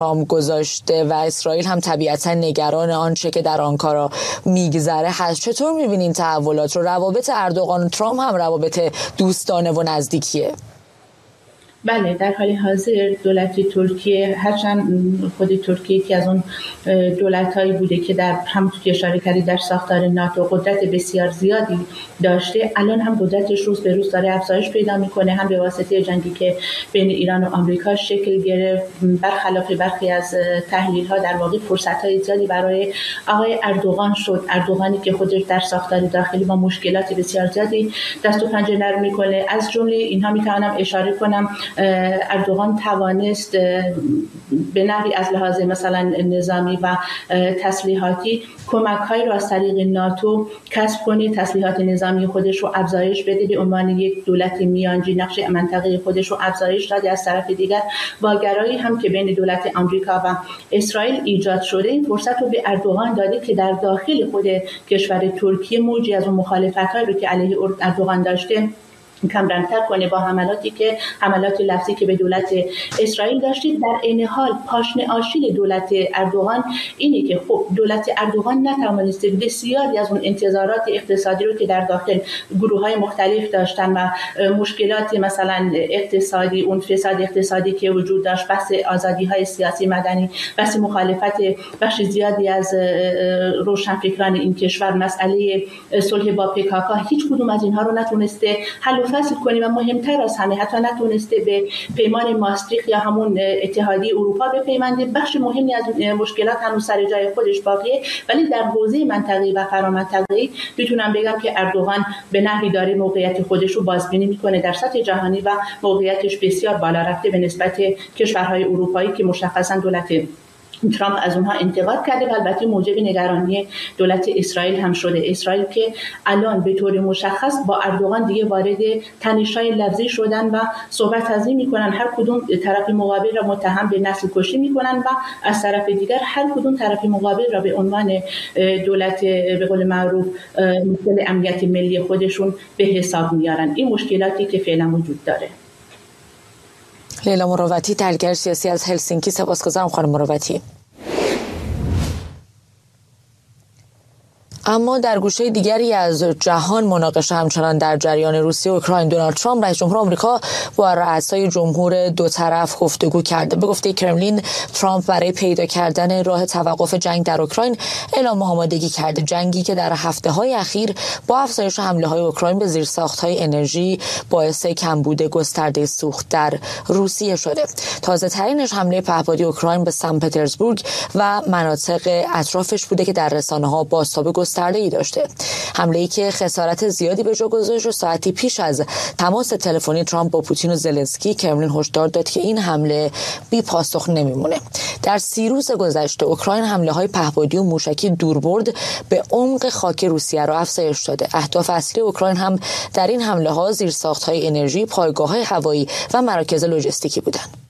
ترامپ گذاشته و اسرائیل هم طبیعتا نگران آنچه که در آنکارا میگذره هست. چطور میبینین تحولات رو؟ روابط اردوغان و ترامپ هم روابط دوستانه و نزدیکیه. بله، در حال حاضر دولت ترکیه، هرچند خود ترکیه که از اون دولت‌هایی بوده که در همونطور که اشاره کردید در ساختار ناتو قدرت بسیار زیادی داشته، الان هم قدرتش روز به روز داره افزایش پیدا میکنه، هم به واسطه جنگی که بین ایران و آمریکا شکل گرفت. برخلاف برخی از تحلیل‌ها در واقع فرصت‌های زیادی برای آقای اردوغان شد. اردوغانی که خودش در ساختار داخلی با مشکلات بسیار زیادی دست و پنجه نرم میکنه. از جمله اینها میتونم اشاره کنم اردوغان توانست به نحوی از لحاظ مثلا نظامی و تسلیحاتی کمک‌های را از طریق ناتو کسب کنه، تسلیحات نظامی خودش رو افزایش بده، به عنوان یک دولت میانجی نقش منطقه خودش رو افزایش داده. از طرف دیگر واگرایی هم که بین دولت آمریکا و اسرائیل ایجاد شده این فرصت رو به اردوغان داده که در داخل خود کشور ترکیه موجی از اون مخالفت‌هایی رو که علیه اردوغان داشته کمرنگ‌تر کنه با حملات لفظی که به دولت اسرائیل داشتید. در این حال پاشنه آشیل دولت اردوغان اینه که خب دولت اردوغان نتوانسته بسیاری از اون انتظارات اقتصادی رو که در داخل گروه‌های مختلف داشتن و مشکلات مثلا اقتصادی، اون فساد اقتصادی که وجود داشت، بحث آزادی‌های سیاسی مدنی، بحث مخالفت بخش زیادی از روشنفکران این کشور، مسئله صلح با پک‌ک، هیچ کدوم از اینها رو نتونسته حل فصل کنیم و مهمتر از همه حتی نتونسته به پیمان ماستریخت یا همون اتحادیه اروپا بپیونده. بخش مهمی از مشکلات هنوز سر جای خودش باقیه، ولی در حوزه منطقه‌ای و فرامنطقه‌ای میتونم بگم که اردوغان به نحوی داره موقعیت خودش رو بازبینی میکنه در سطح جهانی و موقعیتش بسیار بالا رفته به نسبت کشورهای اروپایی که مشخصا دولت ترامپ از اونها انتقاد کرده و البته موجب نگرانی دولت اسرائیل هم شده. اسرائیل که الان به طور مشخص با اردوغان دیگه وارد تنش‌های لفظی شدن و صحبت ازی میکنن، هر کدوم طرف مقابل را متهم به نسل کشی میکنن و از طرف دیگر هر کدوم طرف مقابل را به عنوان دولت به قول معروف مشکل امنیت ملی خودشون به حساب میارن. این مشکلاتی که فعلا وجود داره. لیلا مروتی، تحلیلگر سیاسی از هلسینکی. سپاسگزارم خانم مروتی. اما در گوشه دیگری از جهان مناقشه همچنان در جریان. روسیه و اوکراین. دونالد ترامپ رئیس جمهور آمریکا با رؤسای جمهور دو طرف گفتگو کرده. به گفته کرملین، ترامپ برای پیدا کردن راه توقف جنگ در اوکراین اعلام آمادگی کرده. جنگی که در هفته‌های اخیر با افزایش حمله‌های اوکراین به زیرساخت‌های انرژی باعث کمبود گسترده سوخت در روسیه شده. تازه‌ترینش حمله پهپادی اوکراین به سن پترزبورگ و مناطق اطرافش بوده که در رسانه‌ها بازتاب گسترده‌ای داشته. حمله‌ای که خسارت زیادی به جا گذاشت و ساعتی پیش از تماس تلفنی ترامپ با پوتین و زلنسکی، کرملین هشدار داد که این حمله بی پاسخ نمیمونه. در 30 روز گذشته اوکراین حمله‌های پهپادی و موشکی دوربرد به عمق خاک روسیه را افزایش داده. اهداف اصلی اوکراین هم در این حمله‌ها زیرساخت‌های انرژی، پایگاه‌های هوایی و مراکز لوجستیکی بودند.